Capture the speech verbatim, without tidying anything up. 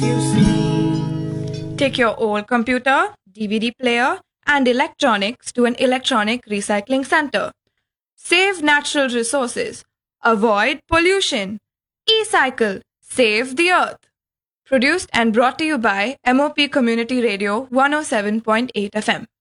you see. Take your old computer, D V D player, and electronics to an electronic recycling center. Save natural resources. Avoid pollution. E-cycle. Save the earth. Produced and brought to you by M O P Community Radio one oh seven point eight F M.